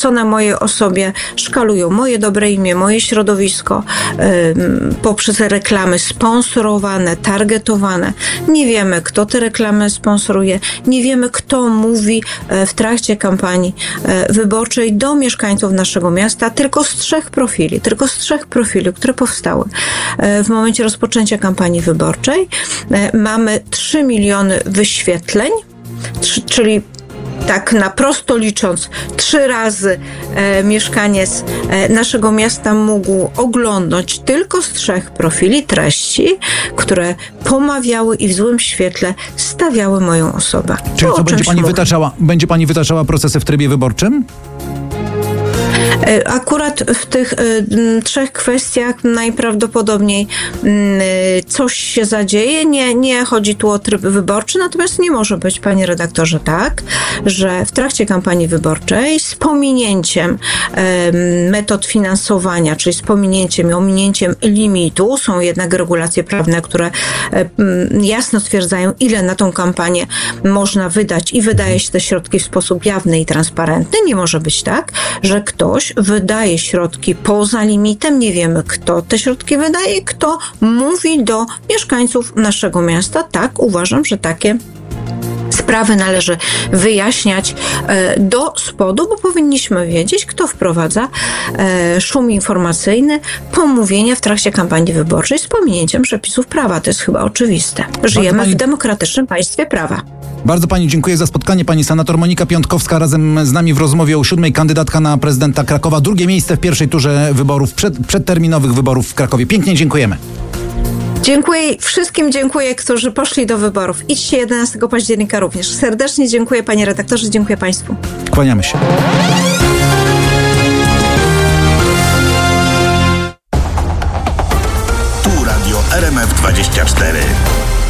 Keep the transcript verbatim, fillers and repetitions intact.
poświęcone mojej osobie, szkalują moje dobre imię, moje środowisko poprzez reklamy sponsorowane, targetowane. Nie wiemy, kto te reklamy sponsoruje, nie wiemy, kto mówi w trakcie kampanii wyborczej do mieszkańców naszego miasta, tylko z trzech profili, tylko z trzech profili, które powstały w momencie rozpoczęcia kampanii wyborczej. Mamy trzy miliony wyświetleń, czyli tak na prosto licząc, trzy razy e, mieszkaniec e, naszego miasta mógł oglądać tylko z trzech profili treści, które pomawiały i w złym świetle stawiały moją osobę. Czyli co, będzie pani wytaczała, będzie pani wytaczała procesy w trybie wyborczym? Akurat w tych y, trzech kwestiach najprawdopodobniej y, coś się zadzieje. Nie, nie chodzi tu o tryb wyborczy, natomiast nie może być, panie redaktorze, tak, że w trakcie kampanii wyborczej z pominięciem y, metod finansowania, czyli z pominięciem i ominięciem limitu, są jednak regulacje prawne, które y, jasno stwierdzają, ile na tą kampanię można wydać i wydaje się te środki w sposób jawny i transparentny. Nie może być tak, że ktoś wydaje środki poza limitem, nie wiemy, kto te środki wydaje, kto mówi do mieszkańców naszego miasta. Tak, uważam, że takie sprawy należy wyjaśniać do spodu, bo powinniśmy wiedzieć, kto wprowadza szum informacyjny, pomówienia w trakcie kampanii wyborczej z pominięciem przepisów prawa. To jest chyba oczywiste. Żyjemy pani... w demokratycznym państwie prawa. Bardzo pani dziękuję za spotkanie. Pani senator Monika Piątkowska razem z nami w rozmowie o siódmej, kandydatka na prezydenta Krakowa. Drugie miejsce w pierwszej turze wyborów, przed, przedterminowych wyborów w Krakowie. Pięknie dziękujemy. Dziękuję wszystkim, dziękuję, którzy poszli do wyborów. Idźcie jedenastego października również. Serdecznie dziękuję, panie redaktorze, dziękuję państwu. Kłaniamy się. Tu Radio R M F dwadzieścia cztery.